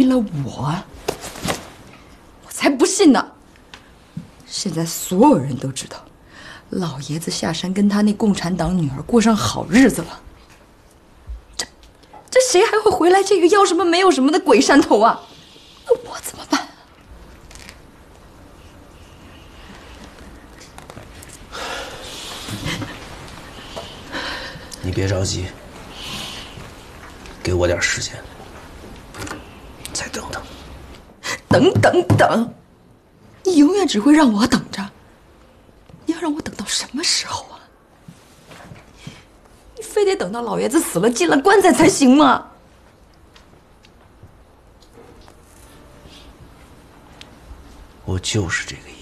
了我才不信呢！现在所有人都知道，老爷子下山跟他那共产党女儿过上好日子了。这谁还会回来这个要什么没有什么的鬼山头啊？那我怎么办？ 你别着急，给我点时间，再等等。 等，你永远只会让我等着。你要让我等到什么时候啊？你非得等到老爷子死了进了棺材才行吗？ 我就是这个意思。